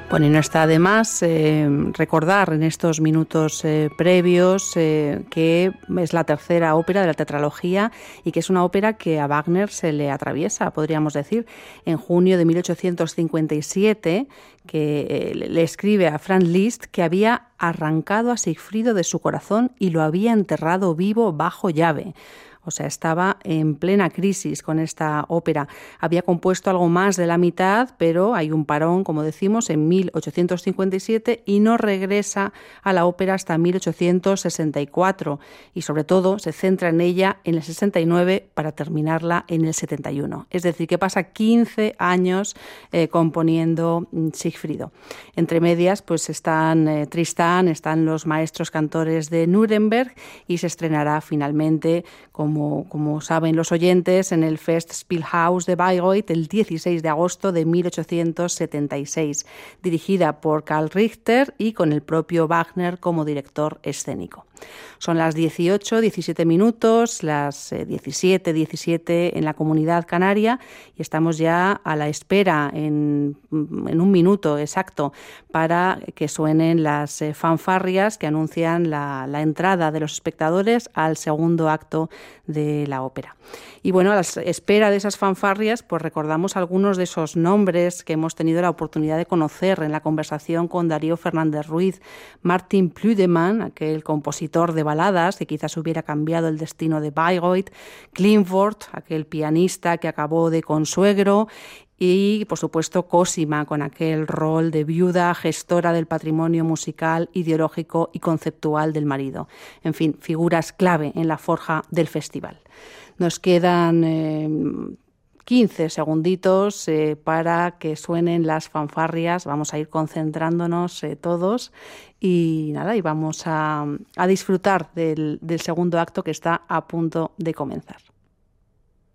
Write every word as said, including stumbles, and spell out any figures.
Bueno, y no está de más eh, recordar en estos minutos eh, previos eh, que es la tercera ópera de la tetralogía y que es una ópera que a Wagner se le atraviesa, podríamos decir. En junio de mil ochocientos cincuenta y siete, que eh, le escribe a Franz Liszt que había arrancado a Sigfrido de su corazón y lo había enterrado vivo bajo llave. O sea, estaba en plena crisis con esta ópera. Había compuesto algo más de la mitad, pero hay un parón, como decimos, en mil ochocientos cincuenta y siete y no regresa a la ópera hasta mil ochocientos sesenta y cuatro. Y sobre todo se centra en ella en el sesenta y nueve para terminarla en el setenta y uno. Es decir, que pasa quince años eh, componiendo Sigfrido. Entre medias pues están eh, Tristán, están los maestros cantores de Nuremberg y se estrenará finalmente como Como, como saben los oyentes, en el Festspielhaus de Bayreuth el dieciséis de agosto de mil ochocientos setenta y seis, dirigida por Karl Richter y con el propio Wagner como director escénico. Son las dieciocho, diecisiete minutos, las diecisiete, diecisiete en la Comunidad Canaria y estamos ya a la espera en, en un minuto exacto para que suenen las fanfarrias que anuncian la, la entrada de los espectadores al segundo acto de la ópera. Y bueno, a la espera de esas fanfarrias, pues recordamos algunos de esos nombres que hemos tenido la oportunidad de conocer en la conversación con Darío Fernández Ruiz. Martin Plüdemann, aquel compositor de baladas que quizás hubiera cambiado el destino de Bayreuth, Klindworth, aquel pianista que acabó de consuegro, y, por supuesto, Cosima, con aquel rol de viuda, gestora del patrimonio musical, ideológico y conceptual del marido. En fin, figuras clave en la forja del festival. Nos quedan eh, quince segunditos eh, para que suenen las fanfarrias. Vamos a ir concentrándonos eh, todos y nada, y vamos a, a disfrutar del, del segundo acto que está a punto de comenzar.